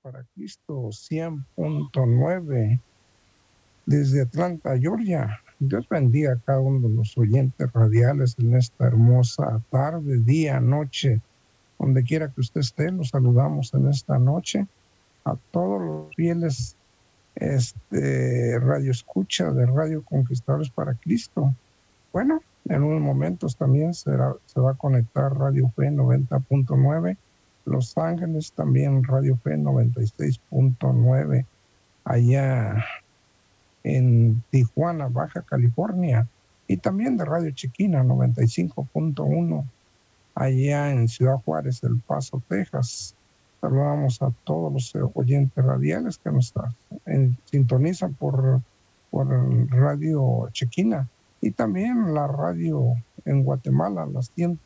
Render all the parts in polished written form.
para Cristo 100.9 desde Atlanta, Georgia. Dios bendiga a cada uno de los oyentes radiales en esta hermosa tarde, día, noche, donde quiera que usted esté. Los saludamos en esta noche a todos los fieles radio escucha de Radio Conquistadores para Cristo. Bueno, en unos momentos también se va a conectar Radio Fe 90.9, Los Ángeles, también Radio Fe 96.9, allá en Tijuana, Baja California, y también de Radio Chiquina 95.1, allá en Ciudad Juárez, El Paso, Texas. Saludamos a todos los oyentes radiales que nos sintonizan por Radio Chiquina, y también la radio en Guatemala, la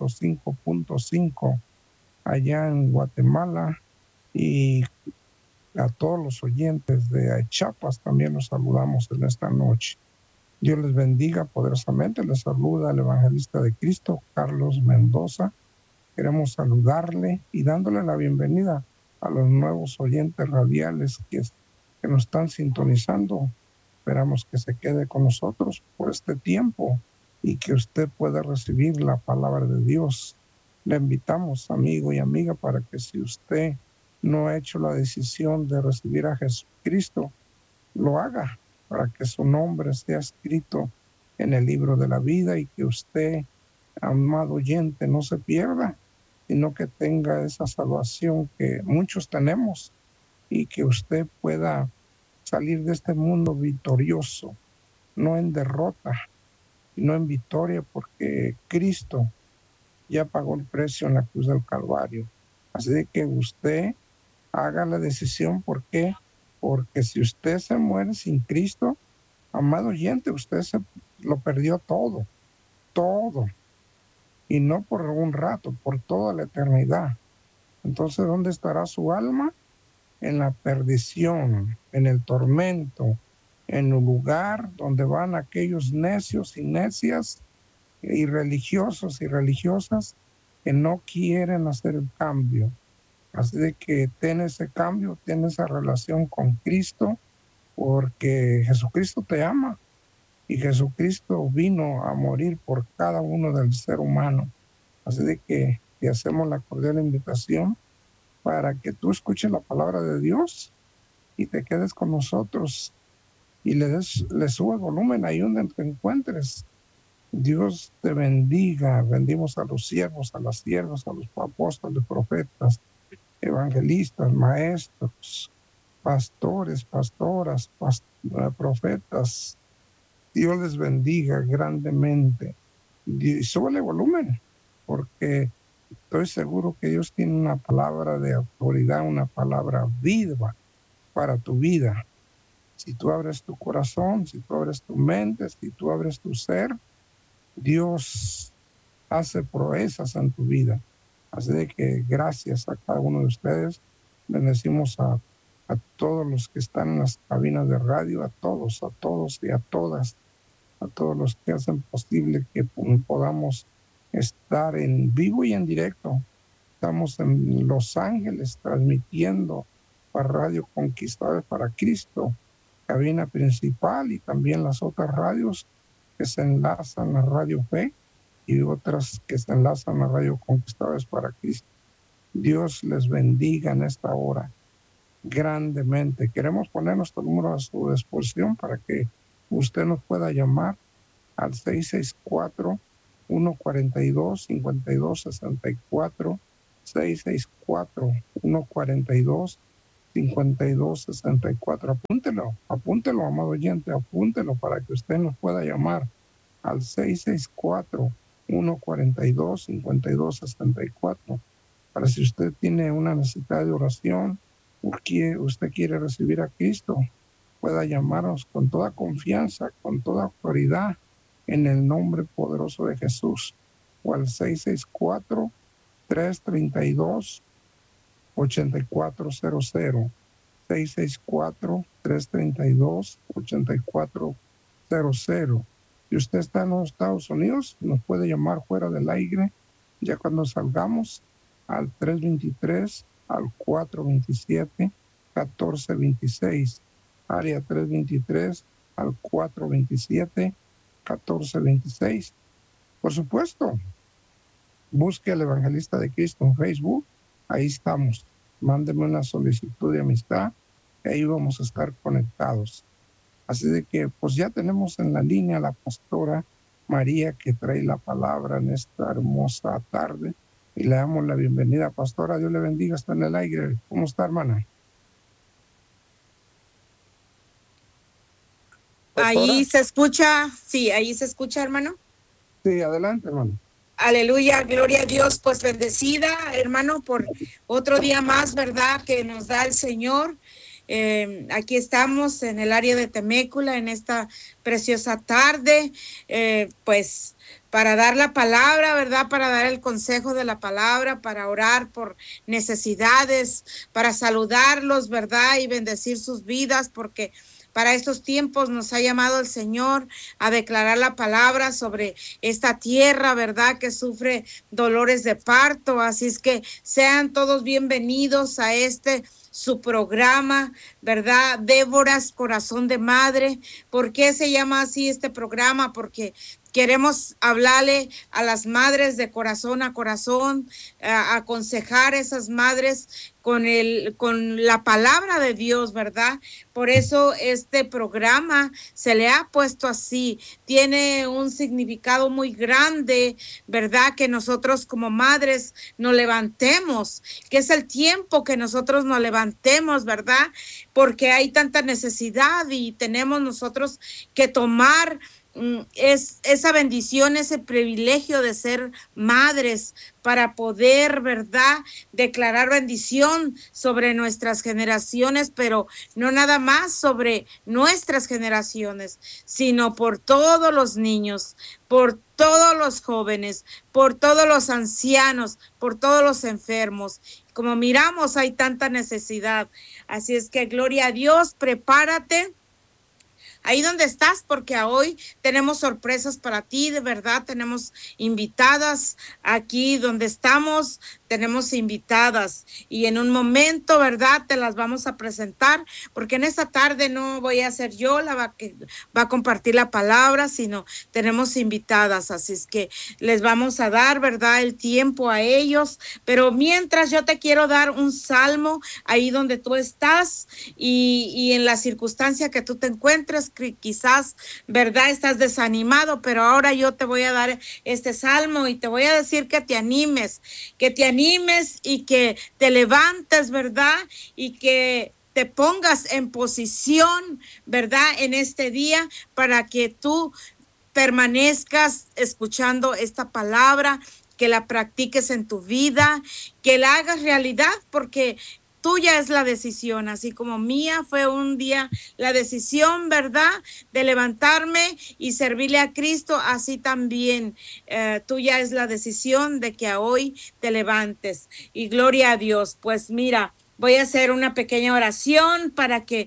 105.5 allá en Guatemala, y a todos los oyentes de Chiapas también los saludamos en esta noche. Dios les bendiga poderosamente. Les saluda el evangelista de Cristo, Carlos Mendoza. Queremos saludarle y dándole la bienvenida a los nuevos oyentes radiales que nos están sintonizando. Esperamos que se quede con nosotros por este tiempo y que usted pueda recibir la palabra de Dios. Le invitamos, amigo y amiga, para que si usted no ha hecho la decisión de recibir a Jesucristo, lo haga, para que su nombre sea escrito en el libro de la vida y que usted, amado oyente, no se pierda, sino que tenga esa salvación que muchos tenemos, y que usted pueda salir de este mundo victorioso, no en derrota, sino en victoria, porque Cristo ya pagó el precio en la cruz del Calvario. Así de que usted haga la decisión. ¿Por qué? Porque si usted se muere sin Cristo, amado oyente, usted lo perdió todo, y no por un rato, por toda la eternidad. Entonces, ¿dónde estará su alma? En la perdición, en el tormento, en un lugar donde van aquellos necios y necias, y religiosos y religiosas que no quieren hacer el cambio. Así de que ten ese cambio, ten esa relación con Cristo, porque Jesucristo te ama y Jesucristo vino a morir por cada uno del ser humano. Así de que te hacemos la cordial invitación para que tú escuches la palabra de Dios y te quedes con nosotros y le subas volumen ahí donde te encuentres. Dios te bendiga. Bendimos a los siervos, a las siervas, a los apóstoles, profetas, evangelistas, maestros, pastores, pastoras, profetas. Dios les bendiga grandemente. Y súbele volumen, porque estoy seguro que Dios tiene una palabra de autoridad, una palabra viva para tu vida. Si tú abres tu corazón, si tú abres tu mente, si tú abres tu ser, Dios hace proezas en tu vida. Así de que gracias a cada uno de ustedes. Bendecimos a todos los que están en las cabinas de radio, a todos y a todas, a todos los que hacen posible que podamos estar en vivo y en directo. Estamos en Los Ángeles transmitiendo para Radio Conquistadores para Cristo, cabina principal, y también las otras radios que se enlazan a Radio Fe y otras que se enlazan a Radio Conquistadores para Cristo. Dios les bendiga en esta hora grandemente. Queremos poner nuestro número a su disposición para que usted nos pueda llamar al 664-142-5264, 664-142-5264. Apúntelo, amado oyente, apúntelo para que usted nos pueda llamar al 664-142-5264, para si usted tiene una necesidad de oración, porque usted quiere recibir a Cristo, pueda llamarnos con toda confianza, con toda autoridad, en el nombre poderoso de Jesús, o al 664-332-8400, 664-332-8400. Si usted está en los Estados Unidos, nos puede llamar fuera del aire, ya cuando salgamos, al 323, al 427, 1426, área 323 al 427 1426. Por supuesto, busque al Evangelista de Cristo en Facebook, ahí estamos. Mándeme una solicitud de amistad y ahí vamos a estar conectados. Así de que pues ya tenemos en la línea a la pastora María, que trae la palabra en esta hermosa tarde, y le damos la bienvenida. Pastora, Dios le bendiga, está en el aire. ¿Cómo está, hermana? ¿Pastora? Ahí se escucha, sí, ahí se escucha, hermano. Sí, adelante, hermano. Aleluya, gloria a Dios, pues bendecida, hermano, por otro día más, ¿verdad?, que nos da el Señor. Aquí estamos en el área de Temécula en esta preciosa tarde, pues para dar la palabra, ¿verdad?, para dar el consejo de la palabra, para orar por necesidades, para saludarlos, ¿verdad?, y bendecir sus vidas, porque para estos tiempos nos ha llamado el Señor a declarar la palabra sobre esta tierra, ¿verdad?, que sufre dolores de parto. Así es que sean todos bienvenidos a su programa, ¿verdad? Déboras, Corazón de Madre. ¿Por qué se llama así este programa? Porque queremos hablarle a las madres de corazón a corazón, aconsejar a esas madres con la palabra de Dios, ¿verdad? Por eso este programa se le ha puesto así. Tiene un significado muy grande, ¿verdad? Que nosotros como madres nos levantemos, que es el tiempo que nosotros nos levantemos, ¿verdad? Porque hay tanta necesidad y tenemos nosotros que tomar esa bendición, ese privilegio de ser madres para poder, ¿verdad?, declarar bendición sobre nuestras generaciones, pero no nada más sobre nuestras generaciones, sino por todos los niños, por todos los jóvenes, por todos los ancianos, por todos los enfermos. Como miramos, hay tanta necesidad. Así es que gloria a Dios, prepárate ahí donde estás, porque hoy tenemos sorpresas para ti, de verdad, tenemos invitadas aquí donde estamos, tenemos invitadas y en un momento, ¿verdad?, te las vamos a presentar, porque en esta tarde no voy a ser yo la que va a compartir la palabra, sino tenemos invitadas, así es que les vamos a dar, ¿verdad?, el tiempo a ellos, pero mientras yo te quiero dar un salmo ahí donde tú estás y en la circunstancia que tú te encuentres, quizás, ¿verdad?, estás desanimado, pero ahora yo te voy a dar este salmo y te voy a decir que te animes y que te levantes, ¿verdad?, y que te pongas en posición, ¿verdad?, en este día para que tú permanezcas escuchando esta palabra, que la practiques en tu vida, que la hagas realidad, porque tuya es la decisión, así como mía fue un día la decisión, ¿verdad?, de levantarme y servirle a Cristo, así también tuya es la decisión de que hoy te levantes. Y gloria a Dios. Pues mira, voy a hacer una pequeña oración para que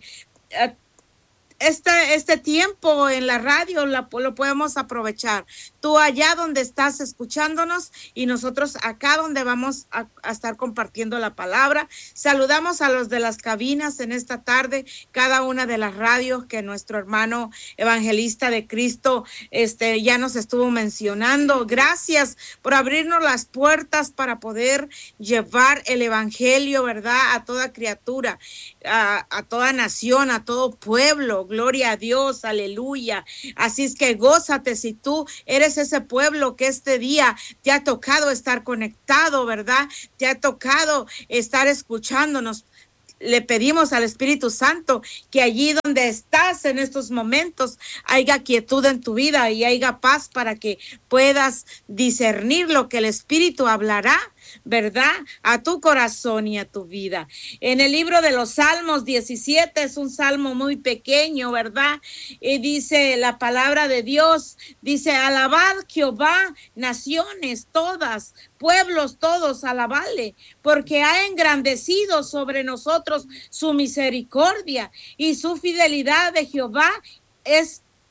este tiempo en la radio lo podemos aprovechar. Tú allá donde estás escuchándonos y nosotros acá donde vamos a estar compartiendo la palabra. Saludamos a los de las cabinas en esta tarde, cada una de las radios que nuestro hermano evangelista de Cristo ya nos estuvo mencionando. Gracias por abrirnos las puertas para poder llevar el evangelio, ¿verdad?, a toda criatura, a toda nación, a todo pueblo. Gloria a Dios, aleluya. Así es que gózate si tú eres ese pueblo que este día te ha tocado estar conectado, ¿verdad? Te ha tocado estar escuchándonos. Le pedimos al Espíritu Santo que allí donde estás en estos momentos haya quietud en tu vida y haya paz para que puedas discernir lo que el Espíritu hablará, ¿verdad?, a tu corazón y a tu vida. En el libro de los Salmos 17 es un salmo muy pequeño, ¿verdad? Y dice la palabra de Dios, dice: alabad Jehová, naciones todas, pueblos todos, alabadle, porque ha engrandecido sobre nosotros su misericordia, y su fidelidad de Jehová es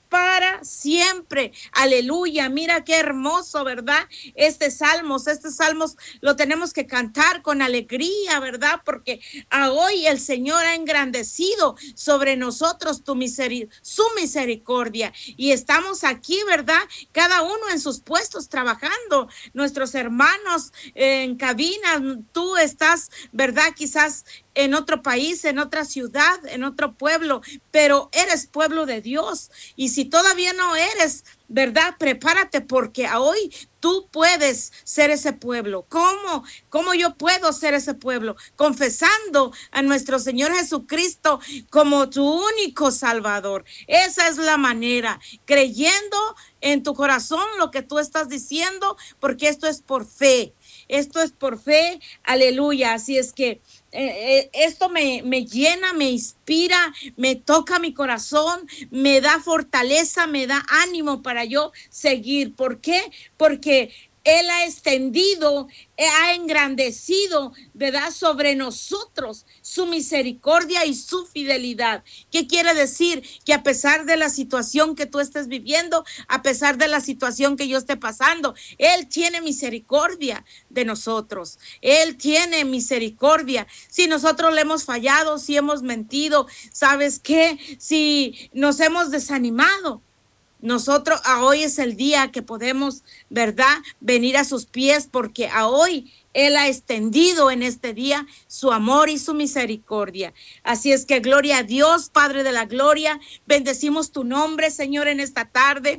para siempre. Aleluya. Mira qué hermoso, ¿verdad? Este salmos lo tenemos que cantar con alegría, ¿verdad? Porque a hoy el Señor ha engrandecido sobre nosotros su misericordia. Y estamos aquí, ¿verdad? Cada uno en sus puestos trabajando. Nuestros hermanos en cabina, tú estás, ¿verdad? Quizás en otro país, en otra ciudad, en otro pueblo, pero eres pueblo de Dios. Y si todavía no eres, ¿verdad? Prepárate, porque hoy tú puedes ser ese pueblo. ¿Cómo yo puedo ser ese pueblo? Confesando a nuestro Señor Jesucristo como tu único Salvador. Esa es la manera, creyendo en tu corazón lo que tú estás diciendo, porque esto es por fe. Esto es por fe, aleluya. Así es que esto me llena, me inspira, me toca mi corazón, me da fortaleza, me da ánimo para yo seguir. ¿Por qué? Porque Él ha extendido, ha engrandecido, ¿verdad?, sobre nosotros su misericordia y su fidelidad. ¿Qué quiere decir? Que a pesar de la situación que tú estés viviendo, a pesar de la situación que yo esté pasando, Él tiene misericordia de nosotros. Él tiene misericordia. Si nosotros le hemos fallado, si hemos mentido, ¿sabes qué? Si nos hemos desanimado, nosotros hoy es el día que podemos, ¿verdad?, venir a sus pies, porque hoy Él ha extendido en este día su amor y su misericordia. Así es que gloria a Dios, Padre de la gloria. Bendecimos tu nombre, Señor, en esta tarde.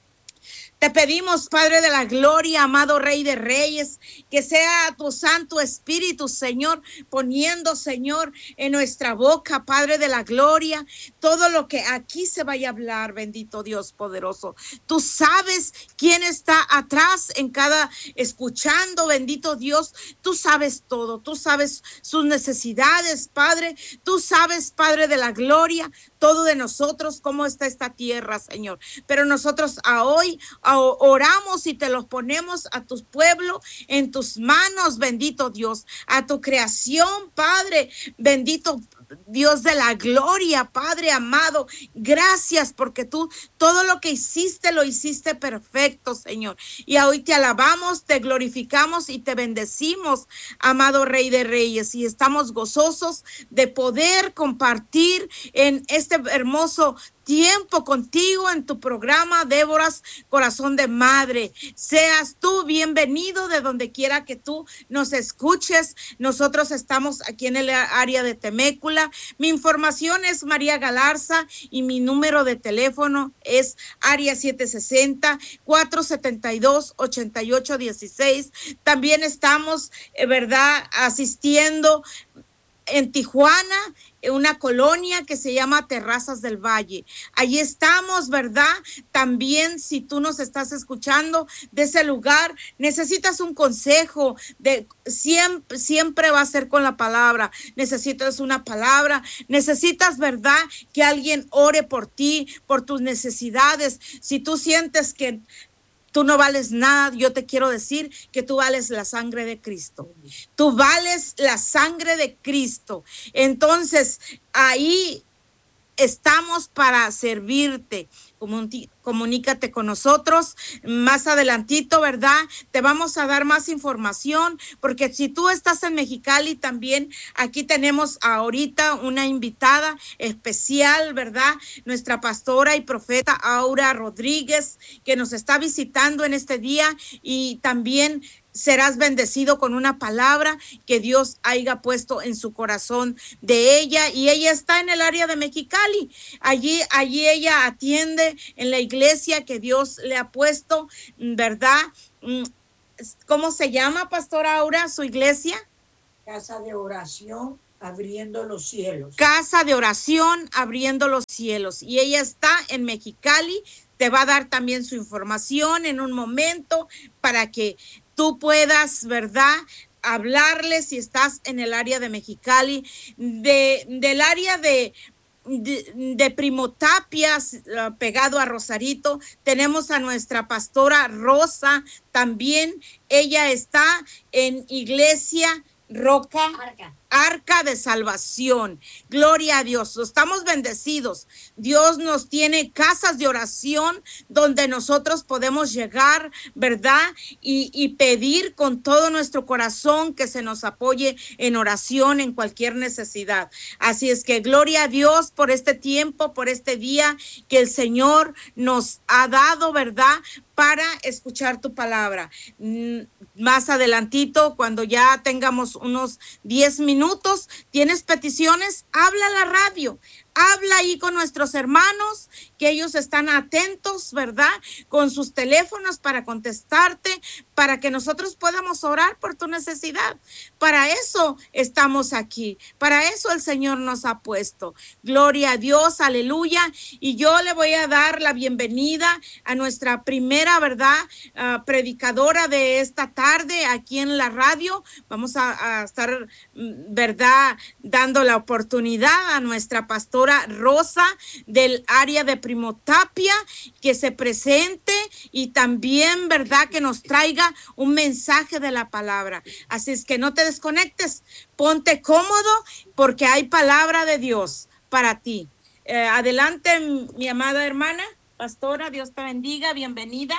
Te pedimos, Padre de la gloria, amado Rey de Reyes, que sea tu Santo Espíritu, Señor, poniendo, Señor, en nuestra boca, Padre de la gloria, todo lo que aquí se vaya a hablar, bendito Dios poderoso. Tú sabes quién está atrás en cada escuchando, bendito Dios. Tú sabes todo, tú sabes sus necesidades, Padre. Tú sabes, Padre de la gloria, todo de nosotros, cómo está esta tierra, Señor. Pero nosotros hoy oramos y te los ponemos a tu pueblo en tus manos, bendito Dios, a tu creación, Padre, bendito Dios de la gloria, Padre amado. Gracias porque tú todo lo que hiciste lo hiciste perfecto, Señor. Y hoy te alabamos, te glorificamos y te bendecimos, amado Rey de Reyes. Y estamos gozosos de poder compartir en este hermoso tiempo contigo en tu programa Déboras Corazón de Madre. Seas tú bienvenido de donde quiera que tú nos escuches. Nosotros estamos aquí en el área de Temécula. Mi información es María Galarza y mi número de teléfono es área 760-472-8816. También estamos, ¿verdad?, asistiendo en Tijuana, en una colonia que se llama Terrazas del Valle. Allí estamos, ¿verdad? También, si tú nos estás escuchando de ese lugar, necesitas un consejo, siempre va a ser con la palabra. Necesitas una palabra, necesitas, ¿verdad?, que alguien ore por ti, por tus necesidades. Si tú sientes que tú no vales nada, yo te quiero decir que tú vales la sangre de Cristo. Tú vales la sangre de Cristo. Entonces, ahí estamos para servirte. Comunícate con nosotros más adelantito, ¿verdad? Te vamos a dar más información, porque si tú estás en Mexicali también, aquí tenemos ahorita una invitada especial, ¿verdad? Nuestra pastora y profeta Aura Rodríguez, que nos está visitando en este día, y también serás bendecido con una palabra que Dios haya puesto en su corazón de ella, y ella está en el área de Mexicali. Allí ella atiende en la iglesia que Dios le ha puesto, ¿verdad? ¿Cómo se llama, pastora Aura, su iglesia? Casa de Oración Abriendo los Cielos. Casa de Oración Abriendo los Cielos, y ella está en Mexicali. Te va a dar también su información en un momento para que tú puedas, ¿verdad?, hablarles si estás en el área de Mexicali, del área de Primo Tapias, pegado a Rosarito. Tenemos a nuestra pastora Rosa, también ella está en Iglesia Roca arca de salvación. Gloria a Dios. Estamos bendecidos. Dios nos tiene casas de oración donde nosotros podemos llegar, ¿verdad? Y pedir con todo nuestro corazón que se nos apoye en oración en cualquier necesidad. Así es que gloria a Dios por este tiempo, por este día que el Señor nos ha dado, ¿verdad?, para escuchar tu palabra. Más adelantito, cuando ya tengamos unos 10 minutos, ¿tienes peticiones? Habla a la radio. Habla ahí con nuestros hermanos, que ellos están atentos, ¿verdad?, con sus teléfonos para contestarte, para que nosotros podamos orar por tu necesidad. Para eso estamos aquí, para eso el Señor nos ha puesto. Gloria a Dios, aleluya. Y yo le voy a dar la bienvenida a nuestra primera, ¿verdad?, predicadora de esta tarde aquí en la radio. Vamos a estar, ¿verdad?, dando la oportunidad a nuestra pastora Rosa del área de Primotapia, que se presente y también, ¿verdad?, que nos traiga un mensaje de la palabra. Así es que no te desconectes, ponte cómodo porque hay palabra de Dios para ti. Adelante, mi amada hermana, pastora, Dios te bendiga, bienvenida.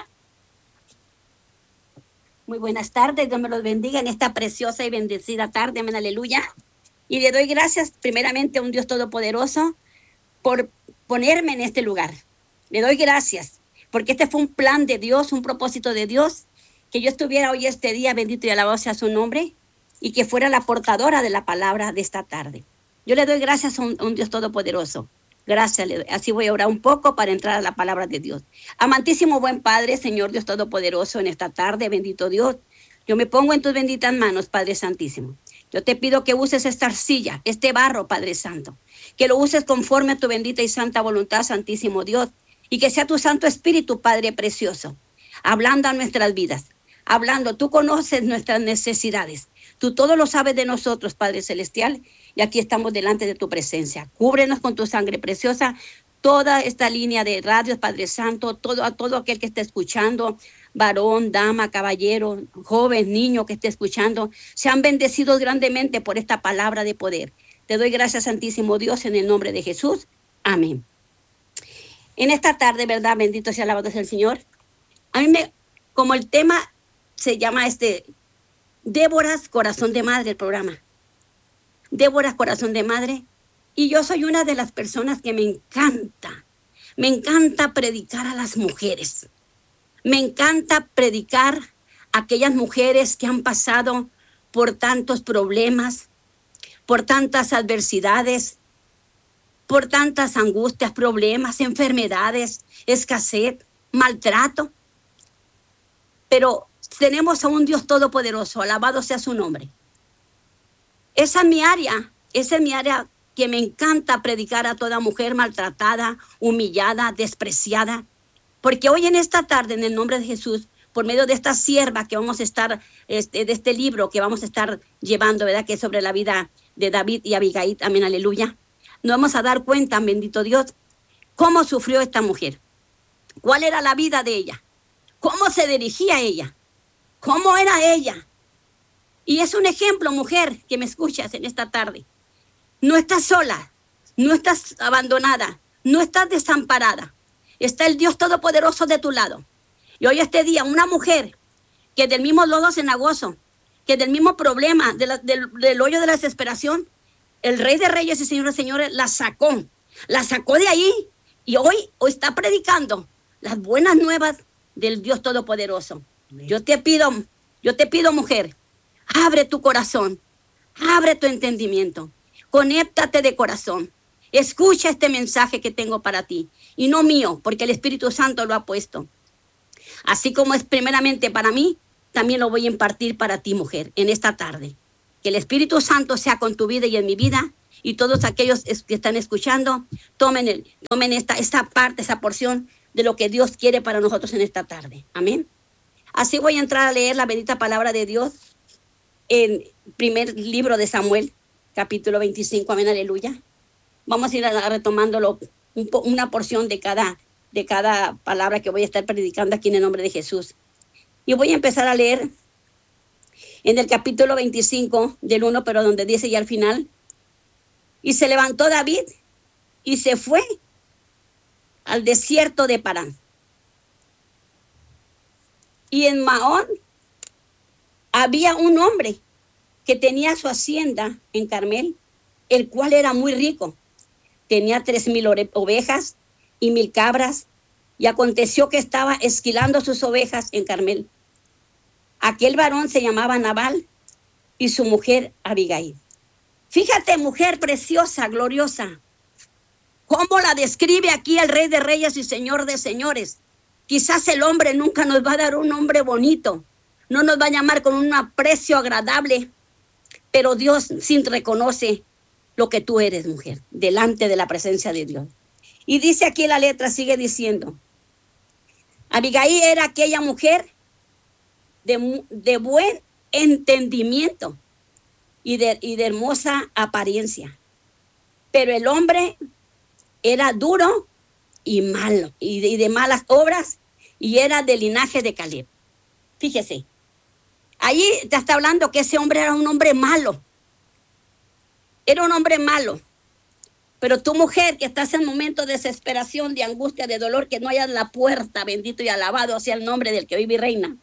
Muy buenas tardes, Dios me los bendiga en esta preciosa y bendecida tarde, amén, aleluya. Y le doy gracias primeramente a un Dios todopoderoso por ponerme en este lugar. Le doy gracias porque este fue un plan de Dios, un propósito de Dios, que yo estuviera hoy este día, bendito y alabado sea su nombre, y que fuera la portadora de la palabra de esta tarde. Yo le doy gracias a un Dios todopoderoso. Gracias, así voy a orar un poco para entrar a la palabra de Dios. Amantísimo buen Padre, Señor Dios todopoderoso, en esta tarde, bendito Dios, yo me pongo en tus benditas manos, Padre Santísimo. Yo te pido que uses esta arcilla, este barro, Padre Santo, que lo uses conforme a tu bendita y santa voluntad, Santísimo Dios, y que sea tu Santo Espíritu, Padre precioso, hablando a nuestras vidas, hablando. Tú conoces nuestras necesidades, tú todo lo sabes de nosotros, Padre Celestial, y aquí estamos delante de tu presencia. Cúbrenos con tu sangre preciosa, toda esta línea de radios, Padre Santo, a todo aquel que esté escuchando, varón, dama, caballero, joven, niño que esté escuchando, sean bendecidos grandemente por esta palabra de poder. Te doy gracias, Santísimo Dios, en el nombre de Jesús. Amén. En esta tarde, ¿verdad? Bendito sea, alabado sea el Señor. Como el tema se llama Déboras, corazón de madre, el programa. Déboras, corazón de madre. Y yo soy una de las personas que me encanta predicar a las mujeres. Me encanta predicar a aquellas mujeres que han pasado por tantos problemas, por tantas adversidades, por tantas angustias, problemas, enfermedades, escasez, maltrato. Pero tenemos a un Dios todopoderoso, alabado sea su nombre. Esa es mi área que me encanta predicar a toda mujer maltratada, humillada, despreciada. Porque hoy en esta tarde, en el nombre de Jesús, por medio de esta sierva que vamos a estar, de este libro que vamos a estar llevando, ¿verdad?, que es sobre la vida de David y Abigail, amén, aleluya, nos vamos a dar cuenta, bendito Dios, cómo sufrió esta mujer, cuál era la vida de ella, cómo se dirigía ella, cómo era ella. Y es un ejemplo, mujer, que me escuchas en esta tarde. No estás sola, no estás abandonada, no estás desamparada. Está el Dios Todopoderoso de tu lado. Y hoy este día, una mujer que del mismo lodo cenagoso, que del mismo problema, del hoyo de la desesperación, el Rey de Reyes y Señor de Señores la sacó de ahí. Y hoy está predicando las buenas nuevas del Dios Todopoderoso. Yo te pido, mujer, abre tu corazón, abre tu entendimiento, conéctate de corazón. Escucha este mensaje que tengo para ti, y no mío, porque el Espíritu Santo lo ha puesto. Así como es primeramente para mí, también lo voy a impartir para ti, mujer, en esta tarde. Que el Espíritu Santo sea con tu vida y en mi vida, y todos aquellos que están escuchando, tomen esta parte, esa porción de lo que Dios quiere para nosotros en esta tarde. Amén. Así voy a entrar a leer la bendita palabra de Dios en primer libro de Samuel, capítulo 25, amén, aleluya. Vamos a ir retomándolo una porción de cada palabra que voy a estar predicando aquí en el nombre de Jesús. Y voy a empezar a leer en el capítulo 25 del 1, pero donde dice ya al final, y se levantó David y se fue al desierto de Parán. Y en Maón había un hombre que tenía su hacienda en Carmel, el cual era muy rico. Tenía 3,000 ovejas y 1,000 cabras, y aconteció que estaba esquilando sus ovejas en Carmel. Aquel varón se llamaba Nabal y su mujer Abigail. Fíjate, mujer preciosa, gloriosa, cómo la describe aquí el Rey de Reyes y Señor de Señores. Quizás el hombre nunca nos va a dar un nombre bonito, no nos va a llamar con un aprecio agradable, pero Dios sí reconoce lo que tú eres, mujer, delante de la presencia de Dios. Y dice aquí la letra, sigue diciendo, Abigail era aquella mujer de buen entendimiento y de hermosa apariencia, pero el hombre era duro y malo, y de malas obras, y era del linaje de Caleb. Fíjese, ahí te está hablando que ese hombre era un hombre malo. Era un hombre malo. Pero tú, mujer, que estás en momentos de desesperación, de angustia, de dolor, que no hayas la puerta, bendito y alabado sea el nombre del que vive y reina.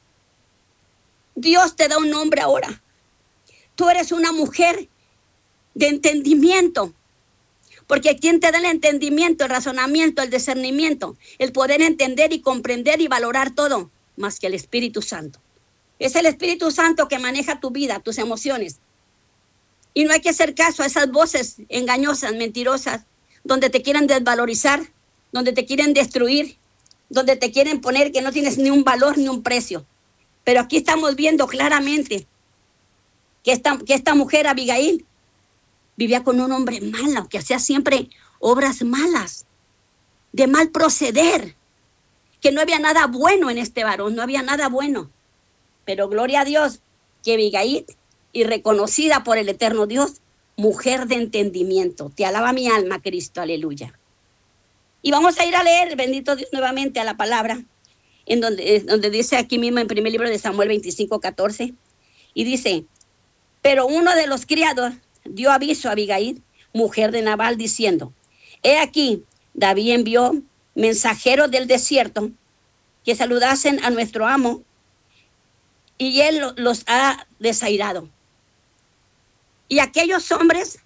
Dios te da un nombre ahora. Tú eres una mujer de entendimiento. Porque ¿quién te da el entendimiento, el razonamiento, el discernimiento, el poder entender y comprender y valorar todo? Más que el Espíritu Santo. Es el Espíritu Santo que maneja tu vida, tus emociones. Y no hay que hacer caso a esas voces engañosas, mentirosas, donde te quieren desvalorizar, donde te quieren destruir, donde te quieren poner que no tienes ni un valor ni un precio. Pero aquí estamos viendo claramente que esta mujer, Abigail, vivía con un hombre malo, que hacía siempre obras malas, de mal proceder, que no había nada bueno en este varón, no había nada bueno. Pero gloria a Dios, que Abigail, y reconocida por el eterno Dios, mujer de entendimiento. Te alaba mi alma, Cristo, aleluya. Y vamos a ir a leer, bendito Dios, nuevamente a la palabra, en donde dice aquí mismo en primer libro de Samuel 25:14, y dice, pero uno de los criados dio aviso a Abigail, mujer de Nabal, diciendo, he aquí, David envió mensajeros del desierto que saludasen a nuestro amo, y él los ha desairado. Y aquellos hombres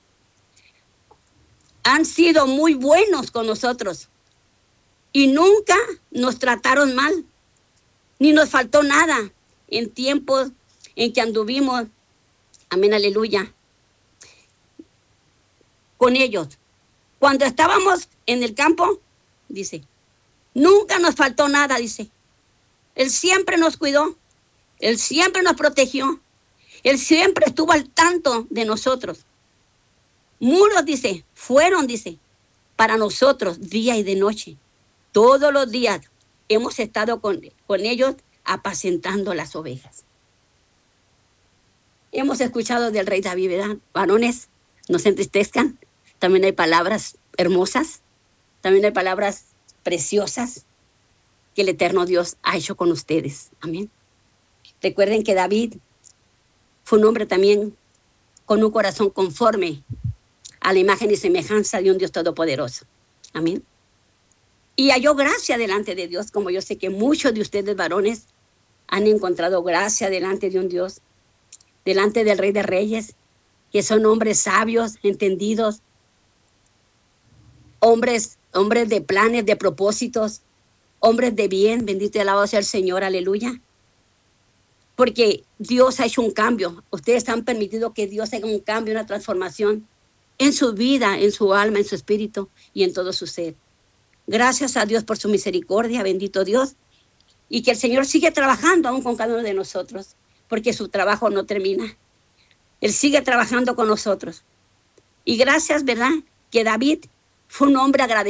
han sido muy buenos con nosotros y nunca nos trataron mal, ni nos faltó nada en tiempos en que anduvimos, amén, aleluya, con ellos. Cuando estábamos en el campo, dice, nunca nos faltó nada, dice. Él siempre nos cuidó, Él siempre nos protegió, Él siempre estuvo al tanto de nosotros. Muros, dice, fueron, dice, para nosotros día y de noche. Todos los días hemos estado con ellos apacentando las ovejas. Hemos escuchado del rey David, ¿verdad? Varones, no se entristezcan. También hay palabras hermosas, también hay palabras preciosas que el eterno Dios ha hecho con ustedes. Amén. Recuerden que David fue un hombre también con un corazón conforme a la imagen y semejanza de un Dios todopoderoso. Amén. Y halló gracia delante de Dios, como yo sé que muchos de ustedes varones han encontrado gracia delante de un Dios, delante del Rey de Reyes, que son hombres sabios, entendidos, hombres de planes, de propósitos, hombres de bien, bendito y alabado sea el Señor, aleluya. Porque Dios ha hecho un cambio. Ustedes han permitido que Dios haga un cambio, una transformación en su vida, en su alma, en su espíritu y en todo su ser. Gracias a Dios por su misericordia, bendito Dios. Y que el Señor sigue trabajando aún con cada uno de nosotros, porque su trabajo no termina. Él sigue trabajando con nosotros. Y gracias, ¿verdad? Que David fue un hombre agradecido.